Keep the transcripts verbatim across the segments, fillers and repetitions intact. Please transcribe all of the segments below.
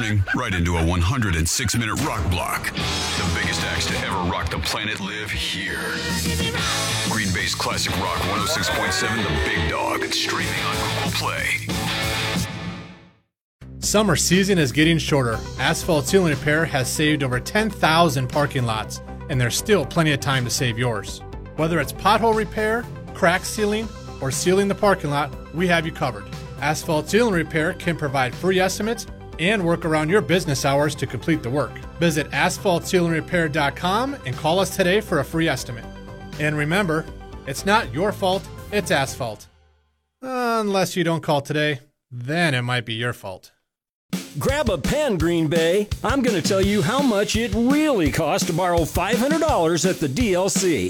morning right into a one hundred six minute rock block. The biggest acts to ever rock the planet live here. Green Bay's classic rock one oh six point seven The Big Dog. Streaming on Google Play. Summer season is getting shorter. Asphalt Sealing Repair has saved over ten thousand parking lots, and there's still plenty of time to save yours. Whether it's pothole repair, crack sealing, or sealing the parking lot, we have you covered. Asphalt Sealing Repair can provide free estimates and work around your business hours to complete the work. Visit asphalt sealing repair dot com and call us today for a free estimate. And remember, it's not your fault, it's asphalt. Unless you don't call today, then it might be your fault. Grab a pen, Green Bay. I'm going to tell you how much it really costs to borrow five hundred dollars at the D L C.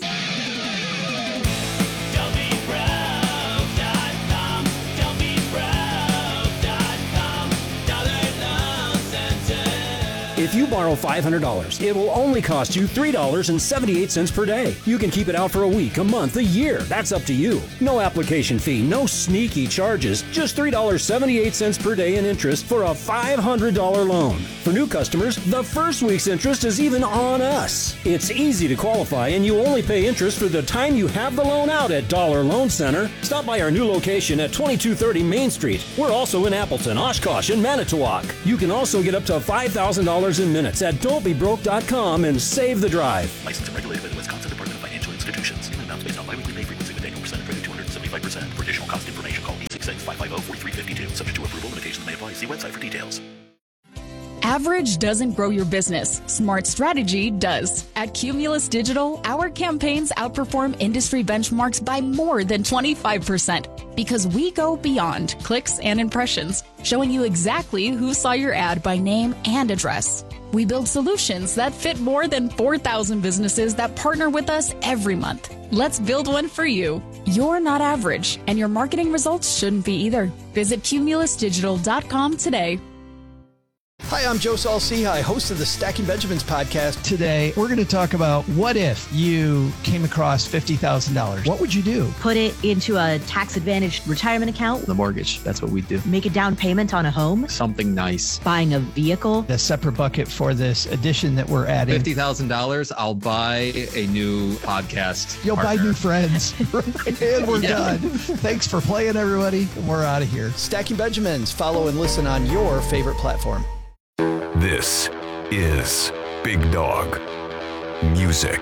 If you borrow five hundred dollars, it will only cost you three dollars and seventy-eight cents per day. You can keep it out for a week, a month, a year. That's up to you. No application fee, no sneaky charges. Just three dollars and seventy-eight cents per day in interest for a five hundred dollars loan. For new customers, the first week's interest is even on us. It's easy to qualify, and you only pay interest for the time you have the loan out at Dollar Loan Center. Stop by our new location at twenty-two thirty Main Street. We're also in Appleton, Oshkosh, and Manitowoc. You can also get up to five thousand dollars in minutes at don't be broke dot com and save the drive. Licensed and regulated by the Wisconsin Department of Financial Institutions. Payment amounts based on biweekly pay frequency with annual percentage rate of two hundred seventy-five percent. For additional cost information, call eight six six, five five zero, four three five two. Subject to approval, limitations may apply. See website for details. Average doesn't grow your business. Smart strategy does. At Cumulus Digital, our campaigns outperform industry benchmarks by more than twenty-five percent because we go beyond clicks and impressions, showing you exactly who saw your ad by name and address. We build solutions that fit more than four thousand businesses that partner with us every month. Let's build one for you. You're not average, and your marketing results shouldn't be either. Visit cumulus digital dot com today. Hi, I'm Joe Saul-Sehy, host of the Stacking Benjamins podcast. Today, we're going to talk about what if you came across fifty thousand dollars. What would you do? Put it into a tax-advantaged retirement account. The mortgage, that's what we do. Make a down payment on a home. Something nice. Buying a vehicle. A separate bucket for this addition that we're adding. fifty thousand dollars, I'll buy a new podcast You'll partner. buy new friends. And we're yeah. done. Thanks for playing, everybody. We're out of here. Stacking Benjamins. Follow and listen on your favorite platform. This is Big Dog Music.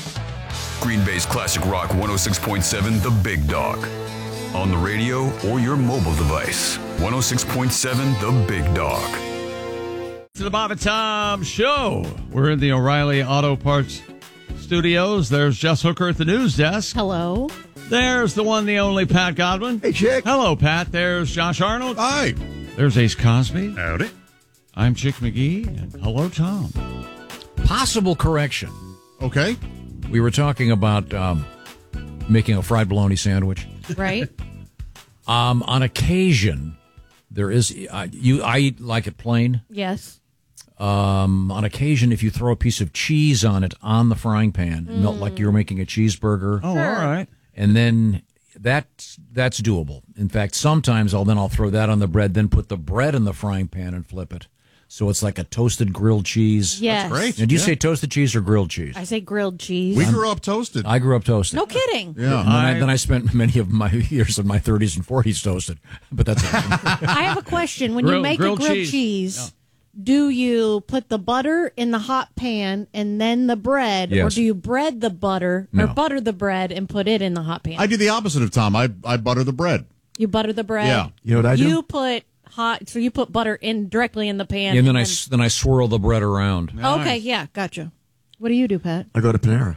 Green Bay's classic rock one oh six point seven The Big Dog. On the radio or your mobile device. one oh six point seven The Big Dog. To the Bob and Tom Show. We're in the O'Reilly Auto Parts studios. There's Jess Hooker at the news desk. Hello. There's the one, the only Pat Godwin. Hey, Chick. Hello, Pat. There's Josh Arnold. Hi. There's Ace Cosby. Howdy. I'm Chick McGee, and hello, Tom. Possible correction. Okay. We were talking about um, making a fried bologna sandwich. Right. um, on occasion, there is, uh, you. I like it plain. Yes. Um, on occasion, if you throw a piece of cheese on it on the frying pan, mm. melt like you're making a cheeseburger. Oh, sure. All right. And then that's that's doable. In fact, sometimes I'll then I'll throw that on the bread, then put the bread in the frying pan and flip it. So it's like a toasted grilled cheese. Yes. That's great. Now, do you yeah. say toasted cheese or grilled cheese? I say grilled cheese. We grew up toasted. I grew up toasted. No kidding. Yeah. And then I, then I spent many of my years of my thirties and forties toasted. But that's I have a question. When Grill, you make grilled a grilled cheese, cheese, yeah. do you put the butter in the hot pan and then the bread? Yes. Or do you bread the butter No. or butter the bread and put it in the hot pan? I do the opposite of Tom. I, I butter the bread. You butter the bread? Yeah. You know what I do? You put hot, so you put butter in directly in the pan. And then I, s- then I swirl the bread around. Nice. Okay, yeah, gotcha. What do you do, Pat? I go to Panera.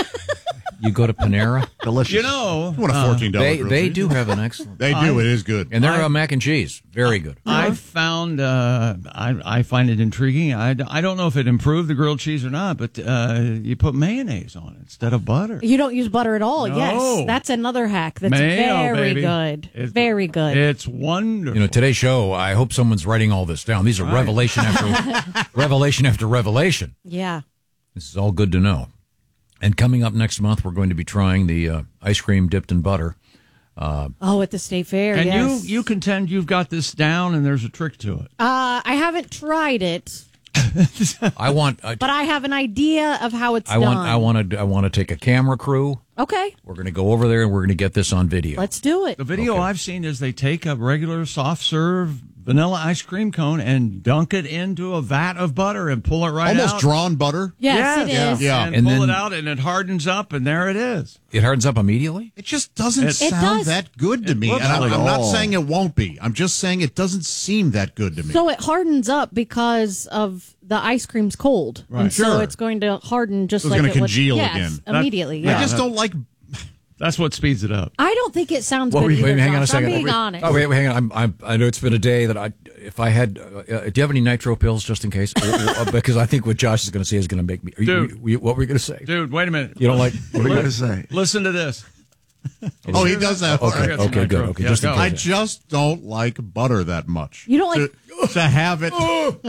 You go to Panera? Delicious. You know, What a uh, fourteen dollars They grilled they cheese. do have an excellent. They do. It is good. And they're I- uh, mac and cheese. Very good. I found, uh, I, I find it intriguing. I, I don't know if it improved the grilled cheese or not, but uh, you put mayonnaise on it instead of butter. You don't use butter at all. No. Yes, that's another hack. That's Mayo, very baby. good. It's- very good. It's wonderful. You know, today's show, I hope someone's writing all this down. These are Right. revelation after revelation after revelation. yeah. This is all good to know. And coming up next month, we're going to be trying the uh, ice cream dipped in butter. Uh, Oh, at the state fair. and yes. you, you contend you've got this down and there's a trick to it. Uh, I have haven't tried it, I want. Uh, but I have an idea of how it's I done. want. I want to. I want to take a camera crew. Okay, We're going to go over there and we're going to get this on video. let's do it. The video Okay. I've seen is they take a regular soft serve vanilla ice cream cone and dunk it into a vat of butter and pull it right Almost out. drawn butter. Yes, it Yeah. is. Yeah. And, And pull then- it out, and it hardens up, and there it is. It hardens up immediately. It just doesn't It- It sound does. that good to It me. And looks I'm, like I'm not all. saying it won't be. I'm just saying it doesn't seem that good to me. So it hardens up because of the ice cream's cold, Right. and so Sure. it's going to harden just So it's like gonna it would. congeal yes, again. That- immediately. yeah. Yeah. I just that- don't like. That's what speeds it up. I don't think it sounds Well, good wait, either. wait, hang on a Josh. I'm second. being Wait, honest. Oh wait, wait, hang on. I'm, I'm, I know it's been a day that I, if I had, uh, uh, do you have any nitro pills just in case? Or- or- uh, because I think what Josh is going to say is going to make me. Are you, Dude. you- what were you going to say? Dude, wait a minute. You don't like? What are you going to say? Listen to this. Oh, he does that. Okay, I got some okay, good. nitro. Okay, Yeah, just in go. case. I just don't like butter that much. You don't like- to, to have it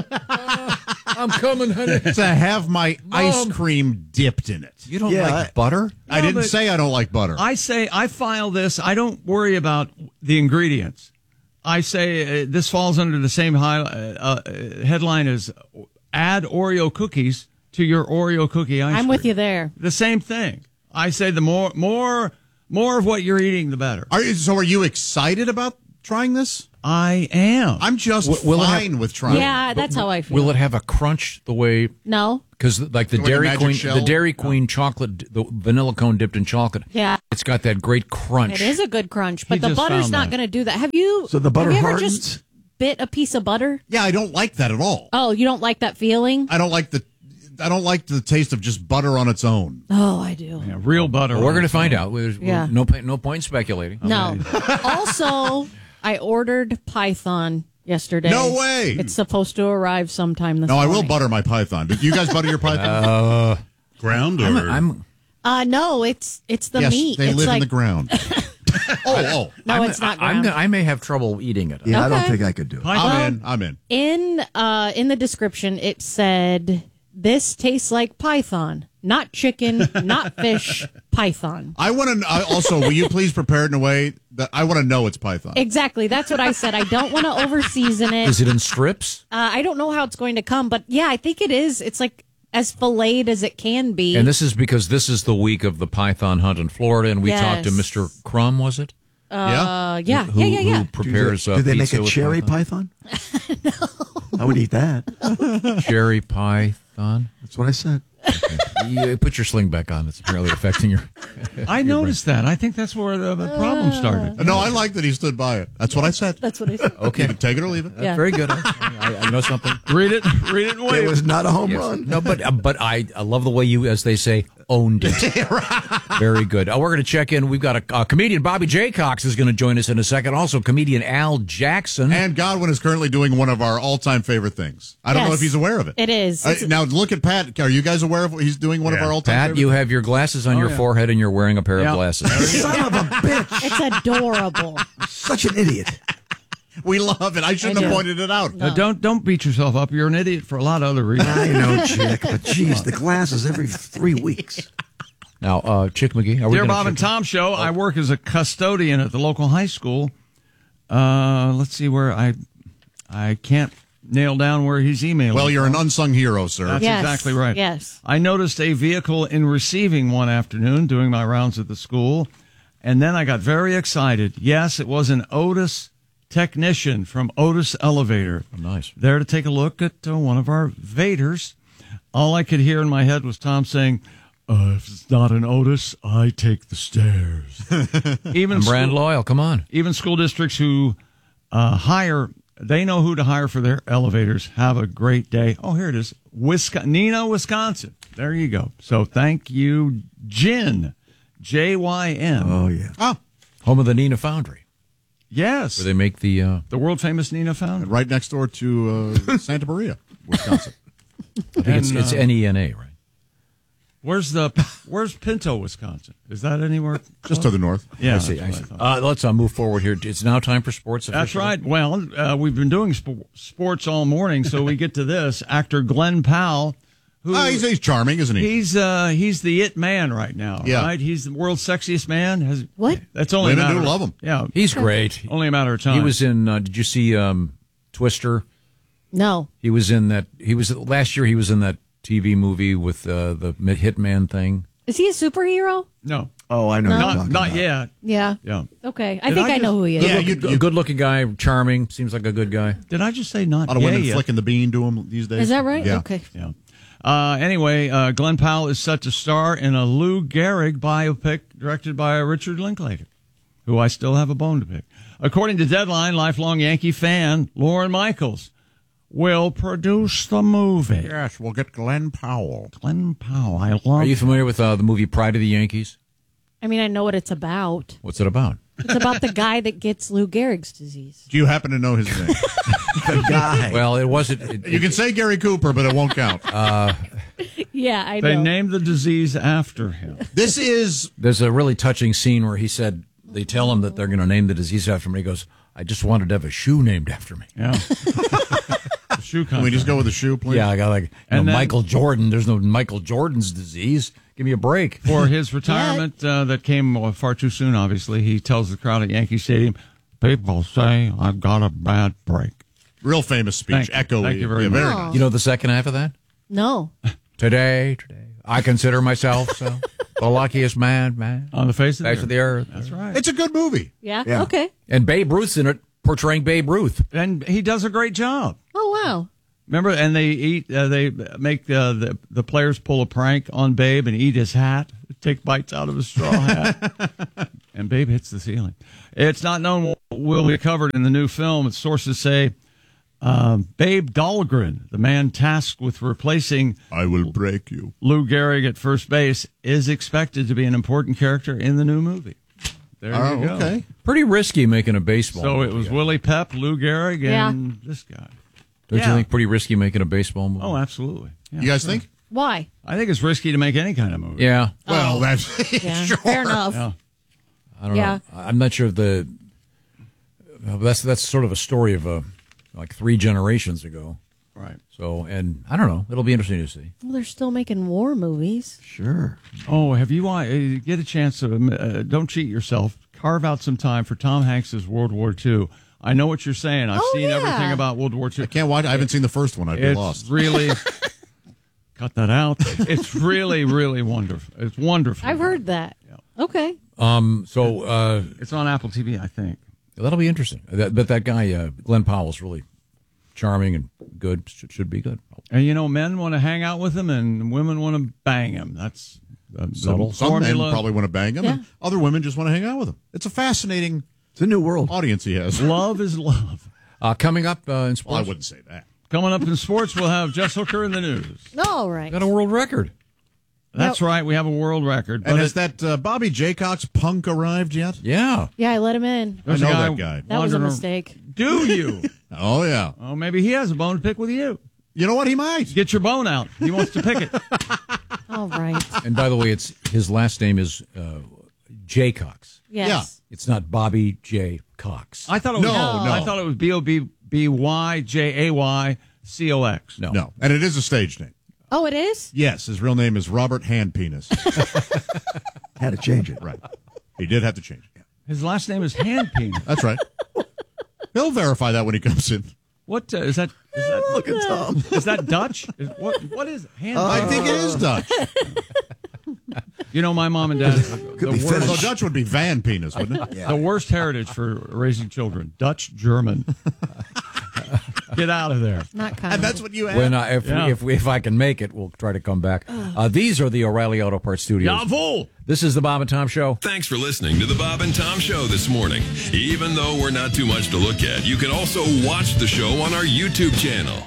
I'm coming, honey. to have my ice cream dipped in it. You don't Yeah, like I- butter? I No, didn't but- say I don't like butter. I say I file this. I don't worry about the ingredients. I say uh, this falls under the same high, uh, uh, headline as add Oreo cookies to your Oreo cookie ice I'm cream. with you there. The same thing. I say the more more more of what you're eating, the better. Are you, so are you excited about trying this? I am. I'm just W- will it have- fine with trying. Yeah, that's how I feel. Will it have a crunch the way? No. Because like the Like a Dairy magic Queen, shell? the Dairy Queen chocolate, the vanilla cone dipped in chocolate. Yeah. It's got that great crunch. It is a good crunch, but He the just butter's found not that. going to do that. Have you? So the butter have you ever hardens? just bit a piece of butter? Yeah, I don't like that at all. Oh, you don't like that feeling? I don't like the. I don't like the taste of just butter on its own. Oh, I do. Yeah, real butter. Well, we're on going to its find own. out. There's Yeah. no point, no point in speculating. No. Also, I ordered Python yesterday. No way. It's supposed to arrive sometime this No, I morning. will butter my python. Did you guys butter your python? Uh, ground or I'm, I'm, Uh, no, it's it's the yes, meat. they it's live like, in the ground. oh, oh. No, I'm, it's not I'm, ground. gonna- I may have trouble eating it. Yeah, I don't Okay. think I could do it. I'm in. I'm in. In uh in the description it said this tastes like python, not chicken, not fish, python. I want to also. Will you please prepare it in a way that I want to know it's python? Exactly. That's what I said. I don't want to over season it. Is it in strips? Uh, I don't know how it's going to come, but yeah, I think it is. It's like as filleted as it can be. And this is because this is the week of the python hunt in Florida, and we Yes. talked to Mister Crum, was it? uh, yeah, Who, yeah, yeah, yeah. Who prepares do they, uh, do they make pizza a with cherry python? no. I would eat that. Cherry python? That's what I said. You put your sling back on. It's apparently affecting your. I noticed that. I think that's where the, the problem started. No, I like that he stood by it. That's what I said. That's what I said. Okay, you can take it or leave it. That's Yeah. very good. I, I, I know something. Read it. Read it. and It Wait. was not a home Yes. run. No, but uh, but I, I love the way you, as they say, owned it. Very good. Uh, we're going to check in. We've got a, uh comedian, Bobby J. Cox, is going to join us in a second. Also, comedian Al Jackson. And Godwin is currently doing one of our all-time favorite things. I don't know Yes. if he's aware of it. It is. Uh, It's- now look at Pat. Are you guys aware of what he's doing? One of Yeah. our all-time. Pat, favorite you things? have your glasses on your yeah. forehead, and you're wearing a pair Yeah. of glasses. Son of a bitch. It's adorable. Such an idiot. We love it. I shouldn't I have do. pointed it out. Uh, don't don't beat yourself up. You're an idiot for a lot of other reasons. I know, Chick, but geez, the glasses every three weeks. Now, uh, Chick McGee, are we Dear gonna Bob check and in? Tom Show, I work as a custodian at the local high school. Uh, let's see where I I can't nail down where he's emailing. Well, you're from. an unsung hero, sir. That's Yes. exactly right. Yes. I noticed a vehicle in receiving one afternoon doing my rounds at the school, and then I got very excited. Yes, it was an Otis technician from Otis Elevator. Oh, nice. There to take a look at uh, one of our Vaders. All I could hear in my head was Tom saying, uh, if it's not an Otis, I take the stairs. Even I'm brand school- loyal. Come on. even school districts who uh, hire, they know who to hire for their elevators. Have a great day. Oh, here it is. Wisconsin, Neenah, Wisconsin. There you go. So thank you, Jyn, J Y N. Oh, yeah. Oh, Home of the Neenah Foundry, Yes. where they make the. Uh, The world famous Neenah Foundry. right next door to uh, Santa Maria, Wisconsin. I think it's, And, it's uh, N E N A, right? Where's the Where's Pinto, Wisconsin? Is that anywhere? Just to the north. Yeah, I see. that's I what see. thought. Uh, let's uh, move forward here. It's now time for sports. That's officially. right. Well, uh, we've been doing sp- sports all morning, so we get to this. Actor Glenn Powell, who Ah, he's, he's charming, isn't he? he's uh, he's the it man right now. Yeah. Right? He's the world's sexiest man. Has What? That's only Women a matter do of- love him. Yeah, He's great. only a matter of time. He was in. Uh, did you see um, Twister? No. He was in that. He was last year. He was in that T V movie with uh, the Hitman thing. Is he a superhero? No. Oh, I know. No. You're Not, talking not about. yet. Yeah. Yeah. Okay. I Did think I I, know just- who he is. Yeah, Good, you, you, good looking guy, charming. Seems like a good guy. Did I just say not a lot of gay women yet? flicking the bean to him these days. Is that right? Yeah. Okay. Yeah. Uh, anyway, uh, Glenn Powell is set to star in a Lou Gehrig biopic directed by Richard Linklater, who I still have a bone to pick. According to Deadline, lifelong Yankee fan Lorne Michaels will produce the movie. Yes, we'll get Glenn Powell. Glenn Powell. I love Are you familiar with uh, the movie Pride of the Yankees? I mean, I know what it's about. What's it about? It's about the guy that gets Lou Gehrig's disease. Do you happen to know his name? The guy. Well, it wasn't. It, You can say Gary Cooper, but it won't count. Uh, Yeah, I They know. named the disease after him. This is there's a really touching scene where he said they tell him that they're going to name the disease after him. He goes, "I just wanted to have a shoe named after me." Yeah. The shoe Can we just go with the shoe, please? Yeah, I got like you And know, then- Michael Jordan. There's no Michael Jordan's disease. Give me a break. For his retirement uh, that came uh, far too soon, obviously, he tells the crowd at Yankee Stadium, people say I've got a bad break. Real famous speech. Thank you. Echo. Thank you very yeah, much. very Oh. nice. You know the second half of that? No. Today, today, I consider myself so the luckiest man, man On the face of face the of the earth. That's right. It's a good movie. Yeah? Yeah. Okay. And Babe Ruth's in it, portraying Babe Ruth. And he does a great job. Oh, wow. Remember, and they eat, uh, they make uh, the the players pull a prank on Babe and eat his hat, take bites out of his straw hat, and Babe hits the ceiling. It's not known what will be covered in the new film. Sources say um, Babe Dahlgren, the man tasked with replacing I will break you. Lou Gehrig at first base, is expected to be an important character in the new movie. There Oh, you go. okay. Pretty risky making a baseball. So movie. it was Willie Pep, Lou Gehrig, and this guy. Don't Yeah. you think pretty risky making a baseball movie? Oh, absolutely. Yeah. You guys think? Why? I think it's risky to make any kind of movie. Yeah. Well, Oh. that's Yeah. sure. Fair enough. Yeah. I don't Yeah. know. I'm not sure if the uh, that's that's sort of a story of a like three generations ago. Right. So, and I don't know. It'll be interesting to see. Well, they're still making war movies. Sure. Oh, have you uh, get a chance to uh, don't cheat yourself. Carve out some time for Tom Hanks's World War Two. I know what you're saying. I've Oh, seen yeah. everything about World War Two. I can't watch. I haven't seen the first one. I'd be It's lost. really cut that out. It's really, really wonderful. It's wonderful. I've heard that. Okay. Um. So uh, It's on Apple T V, I think. that'll be interesting. That, but that guy, uh, Glenn Powell's really charming and good. Should, should be good. And you know, men want to hang out with him, and women want to bang him. That's the, the Subtle. Some men formula. probably want to bang him, and Yeah. other women just want to hang out with him. It's a fascinating It's a new world. audience he has. Love is love. Uh, coming up uh, in Well, I sports, wouldn't say that. Coming up in sports, we'll have Jess Hooker in the news. All right. got a world record. That's right. We have a world record. And but has it- that uh, Bobby Jaycox punk arrived yet? Yeah. Yeah, I let him in. I there's know a guy that guy. That was a wandering- mistake. Do you? Oh, yeah. Oh, maybe he has a bone to pick with you. You know what? He might. Get your bone out. He wants to pick it. All right. And by the way, it's his last name is uh, Jaycox. Yes. It's not Bobby J. Cox. I thought it was. No, no. I thought it was B O B B Y J A Y C O X. No. No. And it is a stage name. Oh, it is? Yes, his real name is Robert Handpenis. Had to change it. Right. He did have to change it. His last name is Handpenis. That's right. He'll verify that when he comes in. What uh, is that? Is that Look at Tom. Is that Dutch? Is, what What is hand? I think it is Dutch. You know, my mom and dad. Could the be worst, Well, Dutch would be Van Penis, wouldn't it? the worst heritage for raising children. Dutch German. Get out of there. Not kind And of. that's what you When have. I, if, Yeah. if if I can make it, we'll try to come back. Uh, these are the O'Reilly Auto Parts Studios. Jawohl. This is the Bob and Tom Show. Thanks for listening to the Bob and Tom Show this morning. Even though we're not too much to look at, you can also watch the show on our YouTube channel.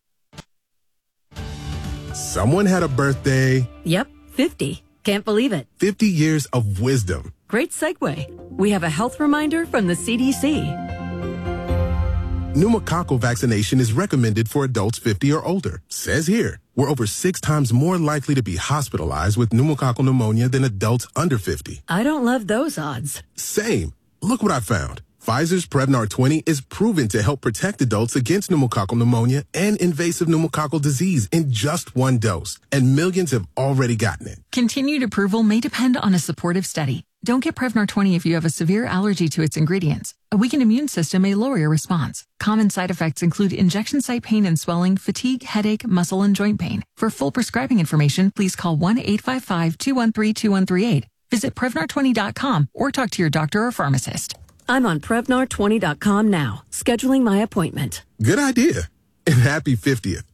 Someone had a birthday. Yep, fifty. Can't believe it. fifty years of wisdom. Great segue. We have a health reminder from the C D C. Pneumococcal vaccination is recommended for adults fifty or older. Says here, we're over six times more likely to be hospitalized with pneumococcal pneumonia than adults under fifty. I don't love those odds. Same. Look what I found. Pfizer's Prevnar twenty is proven to help protect adults against pneumococcal pneumonia and invasive pneumococcal disease in just one dose. And millions have already gotten it. Continued approval may depend on a supportive study. Don't get Prevnar twenty if you have a severe allergy to its ingredients. A weakened immune system may lower your response. Common side effects include injection site pain and swelling, fatigue, headache, muscle, and joint pain. For full prescribing information, please call one eight five five, two one three, two one three eight. Visit Prevnar twenty dot com or talk to your doctor or pharmacist. I'm on Prevnar twenty dot com now, scheduling my appointment. Good idea. And happy fiftieth.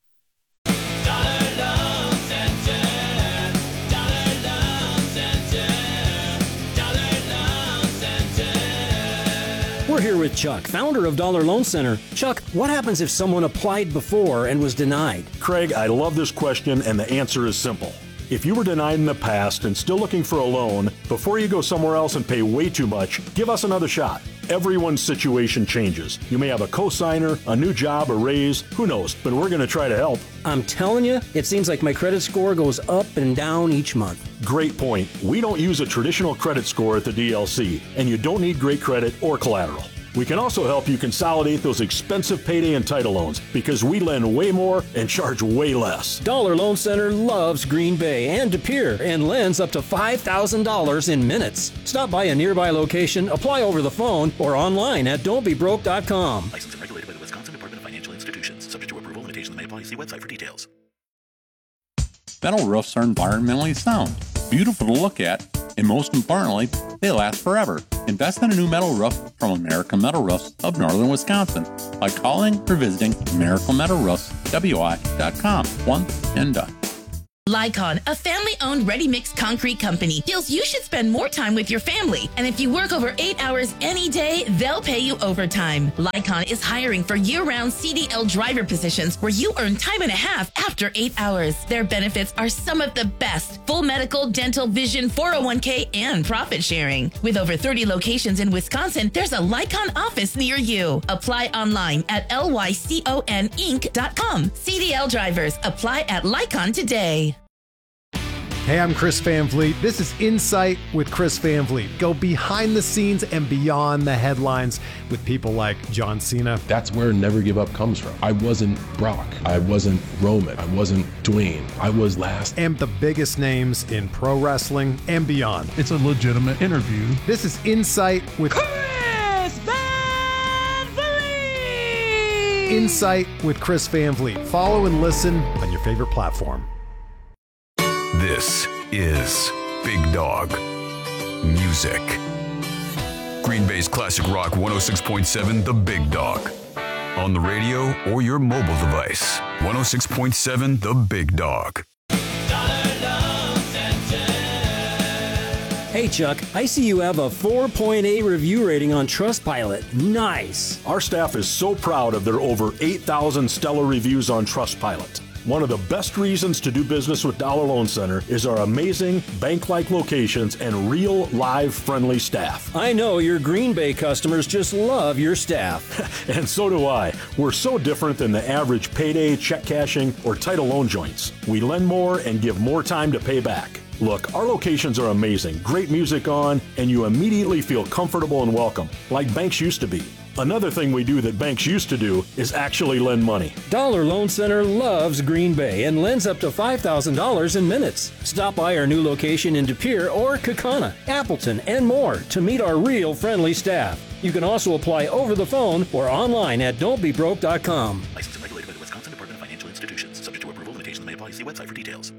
We're here with Chuck, founder of Dollar Loan Center. Chuck, what happens if someone applied before and was denied? Craig, I love this question, and the answer is simple. If you were denied in the past and still looking for a loan, before you go somewhere else and pay way too much, give us another shot. Everyone's situation changes. You may have a cosigner, a new job, a raise, who knows, but we're going to try to help. I'm telling you, it seems like my credit score goes up and down each month. Great point. We don't use a traditional credit score at the D L C, and you don't need great credit or collateral. We can also help you consolidate those expensive payday and title loans because we lend way more and charge way less. Dollar Loan Center loves Green Bay and De Pere and lends up to five thousand dollars in minutes. Stop by a nearby location, apply over the phone, or online at don't be broke dot com. Licensed and regulated by the Wisconsin Department of Financial Institutions. Subject to approval, limitations may apply. See website for details. Metal roofs are environmentally sound, beautiful to look at, and most importantly, they last forever. Invest in a new metal roof from American Metal Roofs of Northern Wisconsin by calling or visiting American Metal Roofs W I dot com. One and done. Lycon, a family-owned ready-mix concrete company, feels you should spend more time with your family. And if you work over eight hours any day, they'll pay you overtime. Lycon is hiring for year-round C D L driver positions where you earn time and a half after eight hours. Their benefits are some of the best. Full medical, dental, vision, four oh one k, and profit sharing. With over thirty locations in Wisconsin, there's a Lycon office near you. Apply online at L Y C O N Inc dot com. C D L drivers, apply at Lycon today. Hey, I'm Chris Van Vliet. This is Insight with Chris Van Vliet. Go behind the scenes and beyond the headlines with people like John Cena. That's where Never Give Up comes from. I wasn't Brock. I wasn't Roman. I wasn't Dwayne. I was last. And the biggest names in pro wrestling and beyond. It's a legitimate interview. This is Insight with Chris Van Vliet. Insight with Chris Van Vliet. Follow and listen on your favorite platform. This is Big Dog Music. Green Bay's classic rock one oh six point seven, The Big Dog. On the radio or your mobile device. one oh six point seven, The Big Dog. Hey Chuck, I see you have a four point eight review rating on Trustpilot. Nice. Our staff is so proud of their over eight thousand stellar reviews on Trustpilot. One of the best reasons to do business with Dollar Loan Center is our amazing bank-like locations and real, live, friendly staff. I know your Green Bay customers just love your staff. And so do I. We're so different than the average payday, check cashing, or title loan joints. We lend more and give more time to pay back. Look, our locations are amazing, great music on, and you immediately feel comfortable and welcome, like banks used to be. Another thing we do that banks used to do is actually lend money. Dollar Loan Center loves Green Bay and lends up to five thousand dollars in minutes. Stop by our new location in De Pere or Kaukauna, Appleton, and more to meet our real friendly staff. You can also apply over the phone or online at don't be broke dot com. Licensed and regulated by the Wisconsin Department of Financial Institutions. Subject to approval, limitations may apply. See website for details.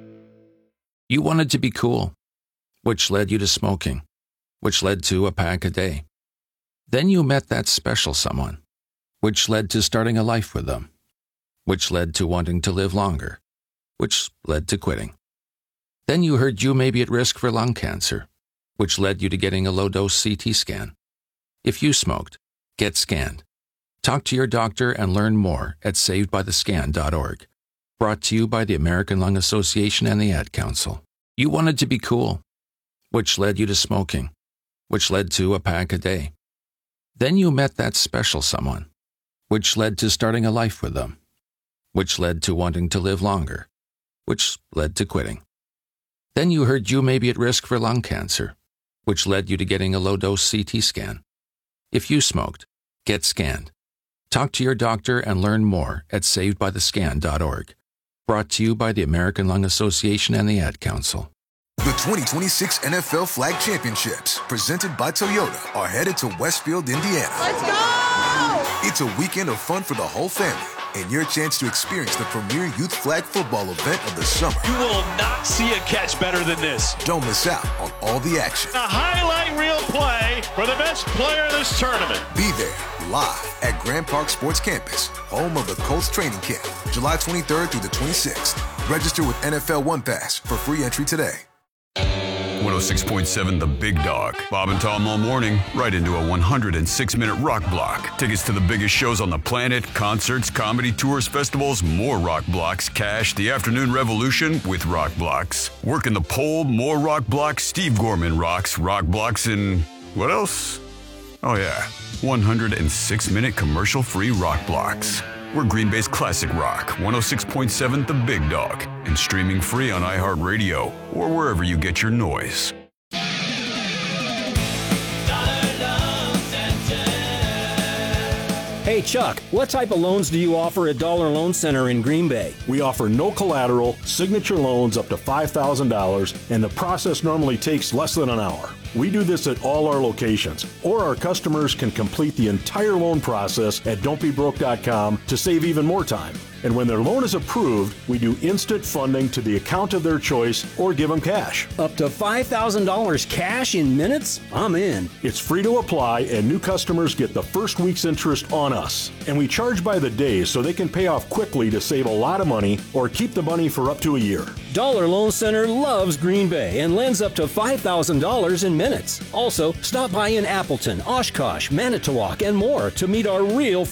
You wanted to be cool, which led you to smoking, which led to a pack a day. Then you met that special someone, which led to starting a life with them, which led to wanting to live longer, which led to quitting. Then you heard you may be at risk for lung cancer, which led you to getting a low-dose C T scan. If you smoked, get scanned. Talk to your doctor and learn more at saved by the scan dot org. Brought to you by the American Lung Association and the Ad Council. You wanted to be cool, which led you to smoking, which led to a pack a day. Then you met that special someone, which led to starting a life with them, which led to wanting to live longer, which led to quitting. Then you heard you may be at risk for lung cancer, which led you to getting a low-dose C T scan. If you smoked, get scanned. Talk to your doctor and learn more at saved by the scan dot org. Brought to you by the American Lung Association and the Ad Council. The twenty twenty-six N F L Flag Championships, presented by Toyota, are headed to Westfield, Indiana. Let's go! It's a weekend of fun for the whole family and your chance to experience the premier youth flag football event of the summer. You will not see a catch better than this. Don't miss out on all the action. A highlight reel play for the best player of this tournament. Be there live at Grand Park Sports Campus, home of the Colts training camp, July twenty-third through the twenty-sixth. Register with N F L One Pass for free entry today. one oh six point seven The Big Dog. Bob and Tom all morning, right into a one hundred six minute rock block. Tickets to the biggest shows on the planet, concerts, comedy tours, festivals, more rock blocks, cash, the afternoon revolution with rock blocks. Working the pole, more rock blocks, Steve Gorman rocks, rock blocks, and what else? Oh yeah, one hundred six minute commercial-free rock blocks. We're Green Bay's classic rock, one oh six point seven The Big Dog, and streaming free on iHeartRadio or wherever you get your noise. Hey, Chuck, what type of loans do you offer at Dollar Loan Center in Green Bay? We offer no collateral, signature loans up to five thousand dollars, and the process normally takes less than an hour. We do this at all our locations, or our customers can complete the entire loan process at don't be broke dot com to save even more time. And when their loan is approved, we do instant funding to the account of their choice or give them cash. Up to five thousand dollars cash in minutes? I'm in. It's free to apply, and new customers get the first week's interest on us. And we charge by the day so they can pay off quickly to save a lot of money or keep the money for up to a year. Dollar Loan Center loves Green Bay and lends up to five thousand dollars in minutes. Also, stop by in Appleton, Oshkosh, Manitowoc, and more to meet our real